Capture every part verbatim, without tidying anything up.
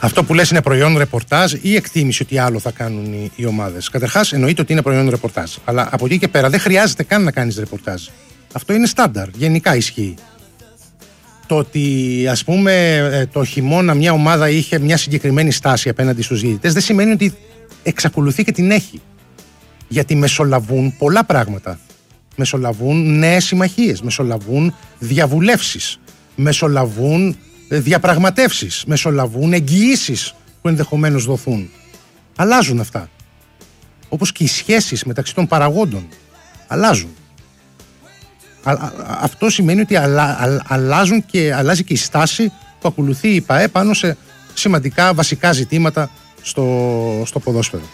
Αυτό που λες είναι προϊόν ρεπορτάζ ή εκτίμηση ότι άλλο θα κάνουν οι, οι ομάδες? Καταρχάς, εννοείται ότι είναι προϊόν ρεπορτάζ. Αλλά από εκεί και πέρα δεν χρειάζεται καν να κάνεις ρεπορτάζ. Αυτό είναι στάνταρ. Γενικά ισχύει. Το ότι, ας πούμε, το χειμώνα μια ομάδα είχε μια συγκεκριμένη στάση απέναντι στους διαιτητές δεν σημαίνει ότι εξακολουθεί και την έχει. Γιατί μεσολαβούν πολλά πράγματα. Μεσολαβούν νέες συμμαχίες, μεσολαβούν διαβουλεύσεις, μεσολαβούν διαπραγματεύσεις, μεσολαβούν εγγυήσεις που ενδεχομένως δοθούν. Αλλάζουν αυτά. Όπως και οι σχέσεις μεταξύ των παραγόντων αλλάζουν. Α, α, αυτό σημαίνει ότι αλλα, α, αλλάζουν και, αλλάζει και η στάση που ακολουθεί η ΠΑΕ πάνω σε σημαντικά βασικά ζητήματα στο, στο ποδόσφαιρο.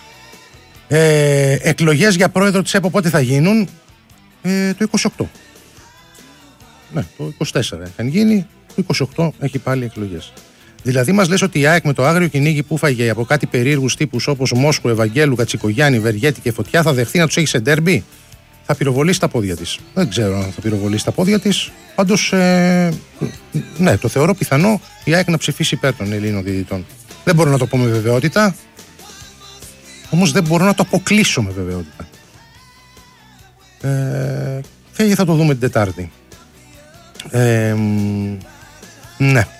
Ε, εκλογές για πρόεδρο της ΕΠΟ πότε θα γίνουν? Ε, το είκοσι οκτώ. Ναι, το είκοσι τέσσερα είχαν γίνει, το είκοσι οκτώ έχει πάλι εκλογές. Δηλαδή μας λες ότι η ΑΕΚ με το άγριο κυνήγι που φάγε από κάτι περίεργους τύπους όπως Μόσχου, Ευαγγέλου, Κατσικογιάννη, Βεργέτη και Φωτιά θα δεχθεί να τους έχει σε ντέρμπι? Θα πυροβολήσει τα πόδια της. Δεν ξέρω αν θα πυροβολήσει τα πόδια της. Πάντως, ε, ναι, το θεωρώ πιθανό η ΑΕΚ να ψηφίσει υπέρ των Ελλήνων διαιτητών. Δεν μπορώ να το πω με βεβαιότητα, όμως δεν μπορώ να το αποκλείσω με βεβαιότητα. Ε, και θα το δούμε την Τετάρτη. Ε, ναι.